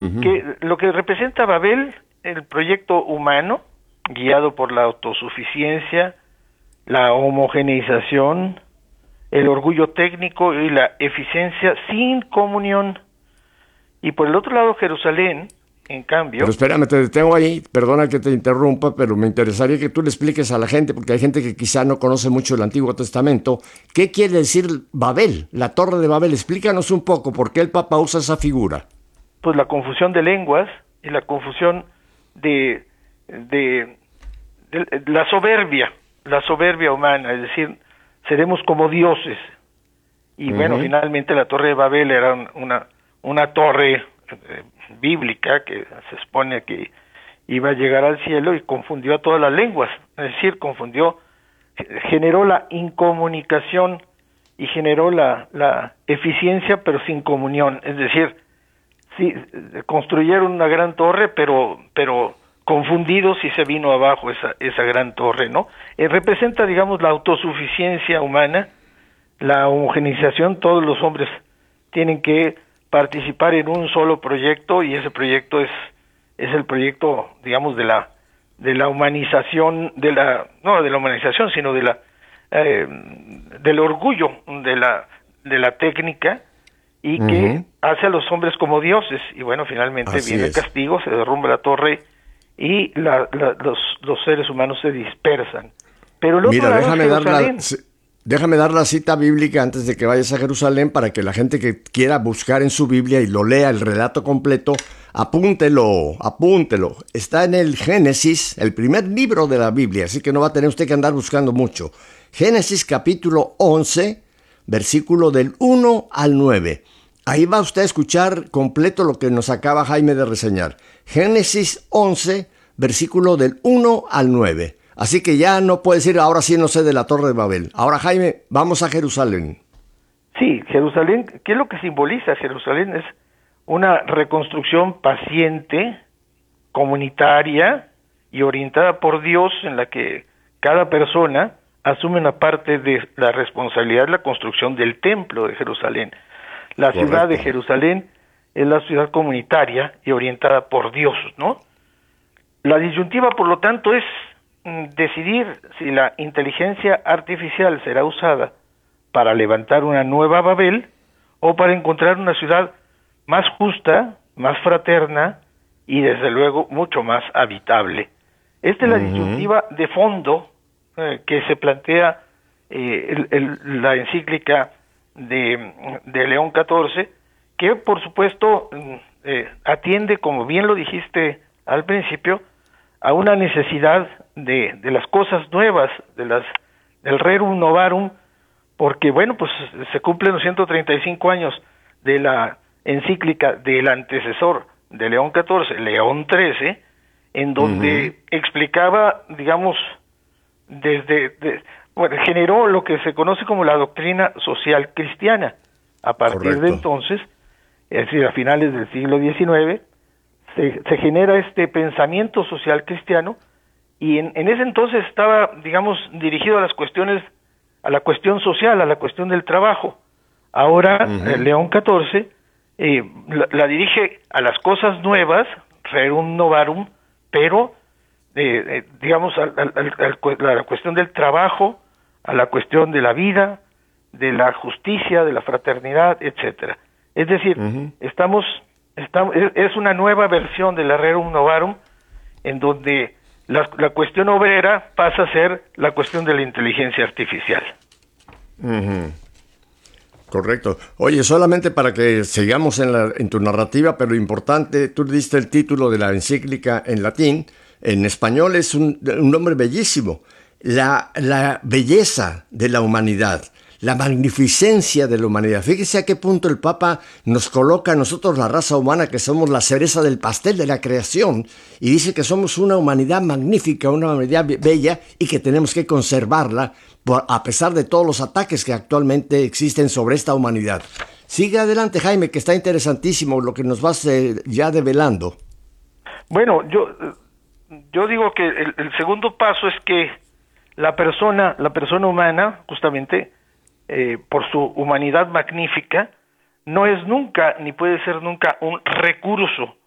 que lo que representa Babel, el proyecto humano, guiado por la autosuficiencia, la homogeneización, el orgullo técnico y la eficiencia sin comunión. Y por el otro lado, Jerusalén, en cambio... Pero espérame, te detengo ahí, perdona que te interrumpa, pero me interesaría que tú le expliques a la gente, porque hay gente que quizá no conoce mucho el Antiguo Testamento, ¿qué quiere decir Babel, la Torre de Babel? Explícanos un poco, ¿por qué el Papa usa esa figura? Pues la confusión de lenguas y la confusión de la soberbia humana, es decir, seremos como dioses. Y bueno, finalmente la Torre de Babel era una torre bíblica que se supone que iba a llegar al cielo y confundió a todas las lenguas, es decir, generó la incomunicación y generó la eficiencia pero sin comunión, es decir, sí, construyeron una gran torre pero confundidos y se vino abajo esa gran torre, ¿no? Representa, digamos, la autosuficiencia humana, la homogeneización, todos los hombres tienen que participar en un solo proyecto y ese proyecto es el proyecto, digamos, de la humanización, no de la humanización, sino del orgullo de la técnica y que hace a los hombres como dioses. Y bueno, finalmente viene el castigo, se derrumba la torre y los seres humanos se dispersan. Pero el otro lado déjame dar la cita bíblica antes de que vayas a Jerusalén para que la gente que quiera buscar en su Biblia y lo lea el relato completo, apúntelo. Está en el Génesis, el primer libro de la Biblia, así que no va a tener usted que andar buscando mucho. Génesis capítulo 11, versículo del 1 al 9. Ahí va usted a escuchar completo lo que nos acaba Jaime de reseñar. Génesis 11, versículo del 1 al 9. Así que ya no puede decir, ahora sí no sé de la Torre de Babel. Ahora, Jaime, vamos a Jerusalén. Sí, Jerusalén, ¿qué es lo que simboliza? Jerusalén es una reconstrucción paciente, comunitaria y orientada por Dios, en la que cada persona asume una parte de la responsabilidad de la construcción del templo de Jerusalén. La ciudad de Jerusalén es la ciudad comunitaria y orientada por Dios, ¿no? La disyuntiva, por lo tanto, es decidir si la inteligencia artificial será usada para levantar una nueva Babel o para encontrar una ciudad más justa, más fraterna y desde luego mucho más habitable. Esta es la disyuntiva de fondo que se plantea la encíclica de León XIV, que por supuesto atiende, como bien lo dijiste al principio, a una necesidad de las cosas nuevas, del rerum novarum, porque bueno, pues se cumplen los 135 años de la encíclica del antecesor de León XIV, León XIII, en donde explicaba, digamos, generó lo que se conoce como la doctrina social cristiana. A partir de entonces, es decir, a finales del siglo XIX, se genera este pensamiento social cristiano y en ese entonces estaba, digamos, dirigido a la cuestión social, a la cuestión del trabajo. Ahora León XIV la dirige a las cosas nuevas, rerum novarum, pero digamos a la cuestión del trabajo, a la cuestión de la vida, de la justicia, de la fraternidad, etcétera. Es decir, es una nueva versión de la rerum novarum en donde la cuestión obrera pasa a ser la cuestión de la inteligencia artificial. Correcto. Oye, solamente para que sigamos en tu narrativa, pero importante, tú diste el título de la encíclica en latín, en español es un nombre bellísimo. La belleza de la humanidad, la magnificencia de la humanidad. Fíjese a qué punto el Papa nos coloca a nosotros, la raza humana, que somos la cereza del pastel de la creación, y dice que somos una humanidad magnífica, una humanidad bella, y que tenemos que conservarla a pesar de todos los ataques que actualmente existen sobre esta humanidad. Sigue adelante, Jaime, que está interesantísimo lo que nos vas ya develando. Bueno, yo digo que el segundo paso es que la persona humana, justamente, por su humanidad magnífica, no es nunca, ni puede ser nunca, un recurso